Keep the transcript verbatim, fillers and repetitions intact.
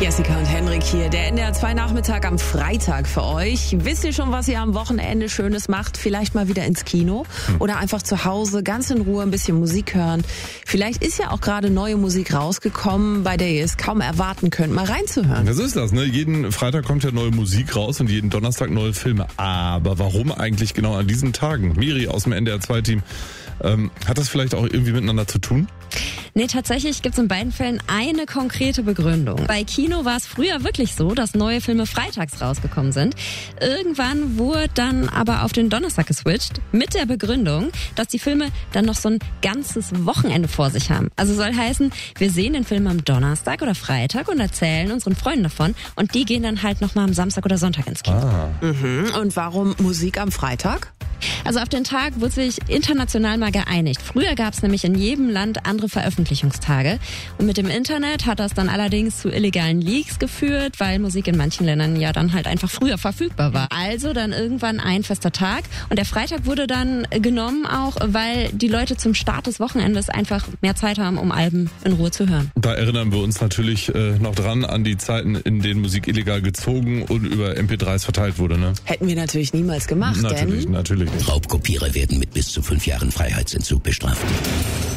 Jessica und Henrik hier, der N D R zwei Nachmittag am Freitag für euch. Wisst ihr schon, was ihr am Wochenende Schönes macht? Vielleicht mal wieder ins Kino oder einfach zu Hause ganz in Ruhe ein bisschen Musik hören. Vielleicht ist ja auch gerade neue Musik rausgekommen, bei der ihr es kaum erwarten könnt, mal reinzuhören. Das ist das, ne? Jeden Freitag kommt ja neue Musik raus und jeden Donnerstag neue Filme. Aber warum eigentlich genau an diesen Tagen? Miri aus dem N D R zwei Team, ähm, hat das vielleicht auch irgendwie miteinander zu tun? Nee, tatsächlich gibt's in beiden Fällen eine konkrete Begründung. Bei Kino war es früher wirklich so, dass neue Filme freitags rausgekommen sind. Irgendwann wurde dann aber auf den Donnerstag geswitcht mit der Begründung, dass die Filme dann noch so ein ganzes Wochenende vor sich haben. Also soll heißen, wir sehen den Film am Donnerstag oder Freitag und erzählen unseren Freunden davon und die gehen dann halt nochmal am Samstag oder Sonntag ins Kino. Ah. Mhm. Und warum Musik am Freitag? Also auf den Tag wurde sich international mal geeinigt. Früher gab es nämlich in jedem Land andere Veröffentlichungstage. Und mit dem Internet hat das dann allerdings zu illegalen Leaks geführt, weil Musik in manchen Ländern ja dann halt einfach früher verfügbar war. Also dann irgendwann ein fester Tag. Und der Freitag wurde dann genommen auch, weil die Leute zum Start des Wochenendes einfach mehr Zeit haben, um Alben in Ruhe zu hören. Da erinnern wir uns natürlich äh, noch dran an die Zeiten, in denen Musik illegal gezogen und über M P dreis verteilt wurde, ne? Hätten wir natürlich niemals gemacht, Natürlich, denn natürlich nicht. Raubkopierer werden mit bis zu fünf Jahren Freiheitsentzug bestraft.